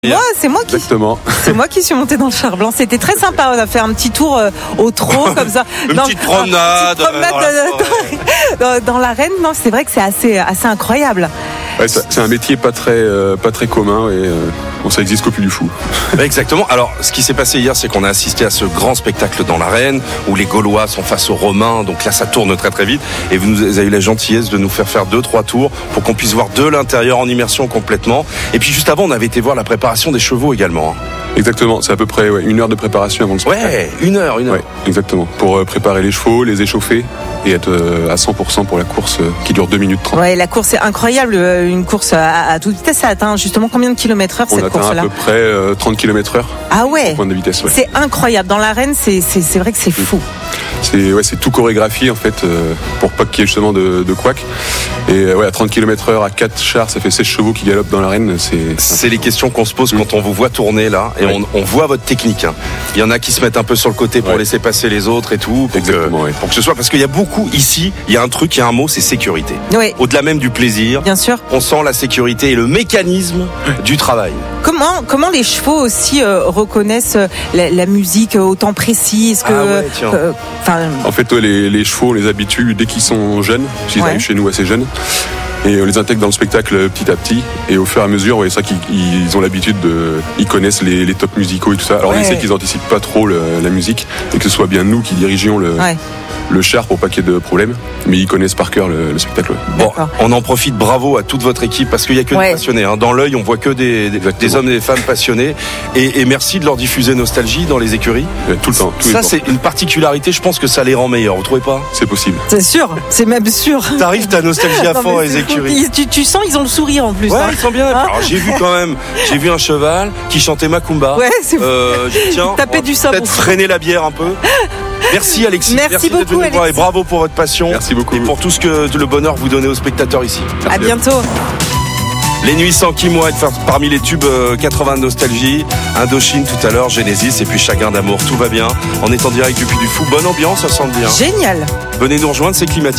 C'est moi qui suis montée dans le char blanc. C'était très sympa. On a fait un petit tour au trot comme ça. Petite promenade dans l'arène. Non, c'est vrai que c'est assez incroyable. Ouais, c'est un métier pas très commun et ça existe qu'au Puy du Fou. Exactement. Alors, ce qui s'est passé hier, c'est qu'on a assisté à ce grand spectacle dans l'arène où les Gaulois sont face aux Romains. Donc là, ça tourne très très vite. Et vous avez eu la gentillesse de nous faire 2-3 tours pour qu'on puisse voir de l'intérieur en immersion complètement. Et puis juste avant, on avait été voir la préparation des chevaux également. Exactement. C'est à peu près 1 heure de préparation avant le spectacle. Ouais, 1 heure. Ouais, exactement. Pour préparer les chevaux, les échauffer et être à 100% pour la course qui dure 2 minutes 30. Ouais, la course est incroyable. Une course à toute vitesse. Ça atteint justement combien de kilomètres heure cette course-là ? On atteint à peu près 30 km/h. Ah ouais. Point de vitesse, ouais. C'est incroyable. Dans l'arène, c'est vrai que c'est fou. C'est tout chorégraphié en fait pour pas qu'il y ait justement de couac. Et à 30 km/h à 4 chars, ça fait 16 chevaux qui galopent dans l'arène. C'est les questions qu'on se pose quand on vous voit tourner là et on voit votre technique. Il y en a qui se mettent un peu sur le côté pour laisser passer les autres et tout. Pour que ce soit, parce qu'il y a beaucoup ici, il y a un truc, il y a un mot, c'est sécurité. Oui. Au-delà même du plaisir. Bien sûr. On sent la sécurité et le mécanisme du travail. Comment les chevaux aussi reconnaissent la musique au temps précis? Est-ce que en fait, les chevaux, on les habitue dès qu'ils sont jeunes, s'ils arrivent chez nous assez jeunes. Et on les intègre dans le spectacle petit à petit. Et au fur et à mesure, c'est vrai qu'ils ont l'habitude ils connaissent les tops musicaux et tout ça. Alors on essaie qu'ils anticipent pas trop la musique et que ce soit bien nous qui dirigeons le char pour pas qu'il y ait de problème. Mais ils connaissent par cœur le spectacle. Bon, on en profite. Bravo à toute votre équipe parce qu'il y a que des passionnés. Dans l'œil, on voit que des hommes et des femmes passionnés. Et merci de leur diffuser Nostalgie dans les écuries. Tout le temps. Ça, c'est une particularité. Je pense que ça les rend meilleurs. Vous trouvez pas ? C'est possible. C'est sûr. C'est même sûr. T'arrives, t'as Nostalgie à fond les écuries. Tu sens, ils ont le sourire en plus. Ouais, ils sont bien. Alors, j'ai vu un cheval qui chantait Macumba. Ouais, c'est taper du sabot. Peut-être freiner la bière un peu. Merci Alexis. Merci beaucoup Alexis. Et bravo pour votre passion. Merci beaucoup. Et pour tout ce que le bonheur vous donnez aux spectateurs ici. À bientôt. Les Nuits sans Kimouette, parmi les tubes 80 de Nostalgie, Indochine tout à l'heure, Genesis et puis Chagrin d'amour, tout va bien. On est en direct du Puy du Fou, bonne ambiance, ça sent bien. Génial. Venez nous rejoindre, c'est climatique.